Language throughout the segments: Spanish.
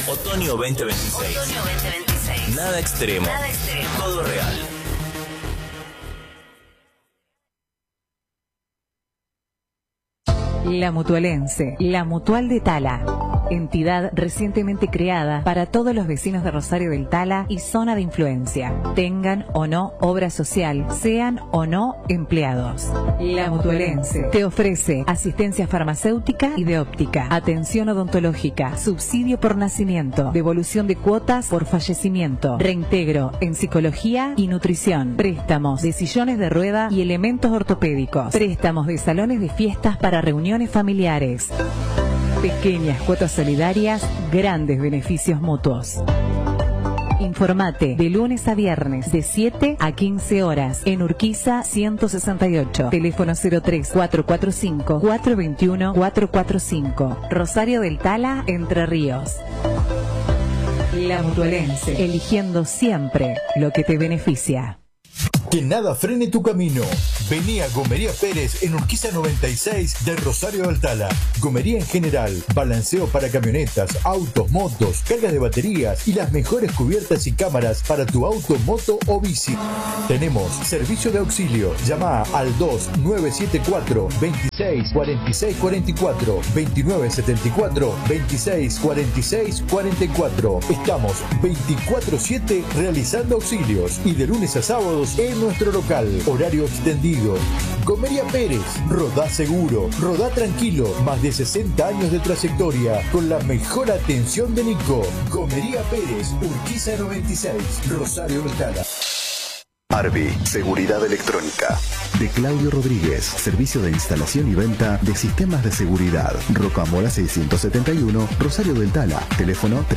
Otoño 2026. Otoño 2026. Nada extremo. Nada extremo. Todo real. La Mutualense, la Mutual de Tala. Entidad recientemente creada para todos los vecinos de Rosario del Tala y zona de influencia. Tengan o no obra social, sean o no empleados. La Mutualense te ofrece asistencia farmacéutica y de óptica, atención odontológica, subsidio por nacimiento, devolución de cuotas por fallecimiento, reintegro en psicología y nutrición, préstamos de sillones de rueda y elementos ortopédicos, préstamos de salones de fiestas para reuniones familiares. Pequeñas cuotas solidarias, grandes beneficios mutuos. Informate de lunes a viernes de 7 a 15 horas en Urquiza 168. Teléfono 03-445-421-445. Rosario del Tala, Entre Ríos. La Mutualense, eligiendo siempre lo que te beneficia. Que nada frene tu camino. Vení a Gomería Pérez en Urquiza 96 de Rosario del Tala. Gomería en general, balanceo para camionetas, autos, motos, carga de baterías y las mejores cubiertas y cámaras para tu auto, moto o bici. Tenemos servicio de auxilio. Llama al 2974 26 46 44 2974 26 46 44. Estamos 24/7 realizando auxilios y de lunes a sábados en nuestro local. Horario extendido. Gomería Pérez. Rodá seguro. Rodá tranquilo. Más de 60 años de trayectoria con la mejor atención de Nico. Gomería Pérez. Urquiza 96. Rosario del Tala. Arbi, Seguridad Electrónica. De Claudio Rodríguez, servicio de instalación y venta de sistemas de seguridad. Rocamora 671, Rosario del Tala. Teléfono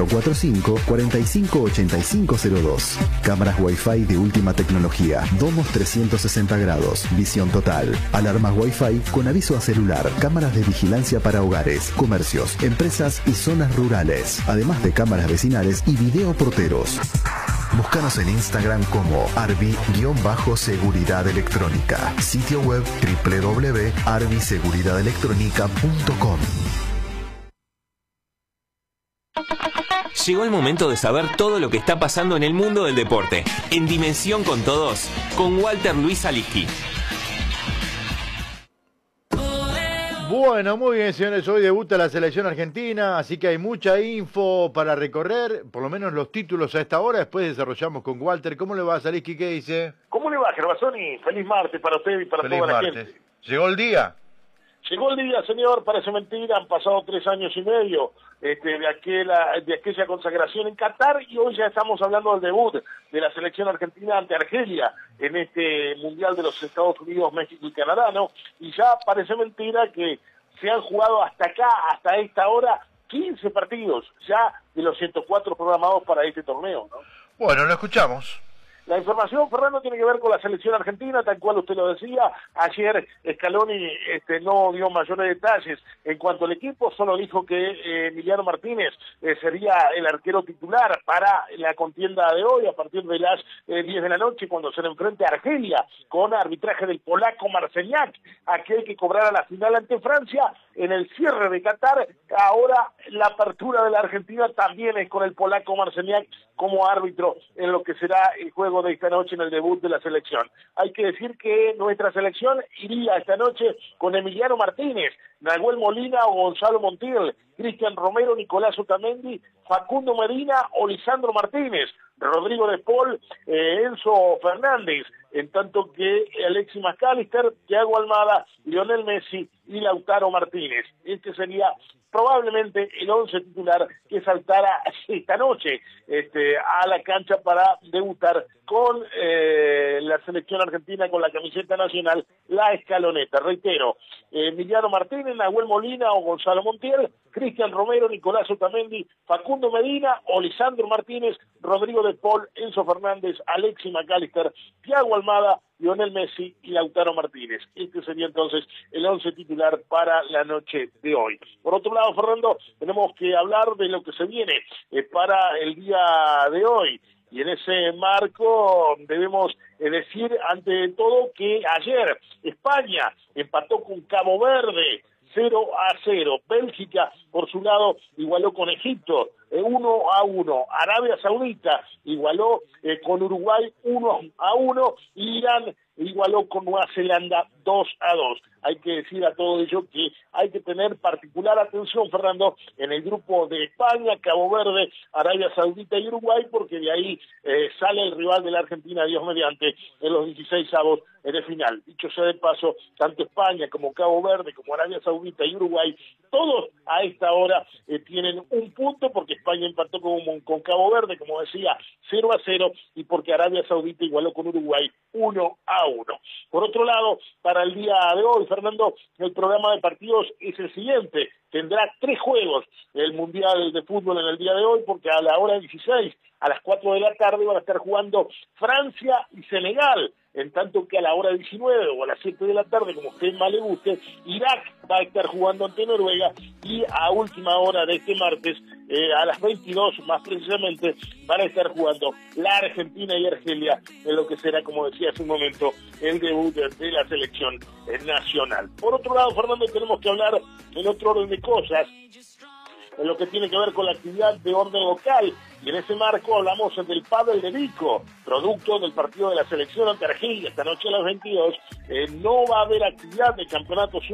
3445-458502. Cámaras Wi-Fi de última tecnología. Domos 360 grados. Visión total. Alarmas Wi-Fi con aviso a celular. Cámaras de vigilancia para hogares, comercios, empresas y zonas rurales. Además de cámaras vecinales y videoporteros. Búscanos en Instagram como Arbi-Seguridad Electrónica. Sitio web www.arbiseguridadelectronica.com. Llegó el momento de saber todo lo que está pasando en el mundo del deporte. En Dimensión con Todos, con Walter Luis Aliski. Bueno, muy bien, señores, hoy debuta la selección argentina, así que hay mucha info para recorrer, por lo menos los títulos a esta hora, después desarrollamos con Walter. ¿Cómo le va, Zaleski? ¿Qué dice? ¿Cómo le va, Gervasoni? Feliz martes para usted y para Feliz toda martes. la gente. ¿Llegó el día? Llegó el día, señor, parece mentira, han pasado 3 años y medio de aquella consagración en Qatar y hoy ya estamos hablando del debut de la selección argentina ante Argelia en este Mundial de los Estados Unidos, México y Canadá, ¿no? Y ya parece mentira que se han jugado hasta acá, hasta esta hora, 15 partidos ya de los 104 programados para este torneo, ¿no? Bueno, lo escuchamos. La información, Fernando, tiene que ver con la selección argentina, tal cual usted lo decía. Ayer Scaloni no dio mayores detalles en cuanto al equipo, solo dijo que Emiliano Martínez sería el arquero titular para la contienda de hoy, a partir de las 10 de la noche, cuando se le enfrente a Argelia, con arbitraje del polaco Marceniak, aquel que cobrara la final ante Francia en el cierre de Qatar. Ahora la apertura de la Argentina también es con el polaco Marceniak como árbitro en lo que será el juego de esta noche en el debut de la selección. Hay que decir que nuestra selección iría esta noche con Emiliano Martínez, Nahuel Molina o Gonzalo Montiel, Cristian Romero, Nicolás Otamendi, Facundo Medina o Lisandro Martínez, Rodrigo de Paul, Enzo Fernández, en tanto que Alexis McAllister, Thiago Almada, Lionel Messi y Lautaro Martínez. Este sería probablemente el 11 titular que saltara esta noche a la cancha para debutar con la selección argentina con la camiseta nacional, la escaloneta. Reitero, Emiliano Martínez, Nahuel Molina o Gonzalo Montiel, Cristian Romero, Nicolás Otamendi, Facundo Medina o Lisandro Martínez, Rodrigo de Paul, Enzo Fernández, Alexis McAllister, Thiago Almada, Lionel Messi y Lautaro Martínez. Este sería entonces el 11 titular para la noche de hoy. Por otro lado, Fernando, tenemos que hablar de lo que se viene para el día de hoy. Y en ese marco debemos decir ante todo que ayer España empató con Cabo Verde 0-0. Bélgica, por su lado, igualó con Egipto 1-1. Arabia Saudita igualó con Uruguay 1-1. Irán igualó con Nueva Zelanda 2-2. Hay que decir a todo ello que hay que tener particular atención, Fernando, en el grupo de España, Cabo Verde, Arabia Saudita y Uruguay, porque de ahí sale el rival de la Argentina, Dios mediante, en los 16avos de final. Dicho sea de paso, tanto España como Cabo Verde, como Arabia Saudita y Uruguay, todos a esta hora tienen un punto, porque España empató con Cabo Verde, como decía, 0-0, y porque Arabia Saudita igualó con Uruguay 1-1. Por otro lado, para el día de hoy, Fernando, el programa de partidos es el siguiente. Tendrá 3 juegos el Mundial de Fútbol en el día de hoy, porque a la hora 16, a las 4 de la tarde, van a estar jugando Francia y Senegal, en tanto que a la hora 19 o a las 7 de la tarde, como a usted más le guste, Irak va a estar jugando ante Noruega, y a última hora de este martes, a las 22 más precisamente, van a estar jugando la Argentina y Argelia, en lo que será, como decía hace un momento, el debut de la selección nacional. Por otro lado, Fernando, tenemos que hablar en otro orden de cosas, en lo que tiene que ver con la actividad de orden local, y en ese marco hablamos del pádel de Vico, producto del partido de la selección ante Argelia esta noche a las 22. No va a haber actividad de campeonatos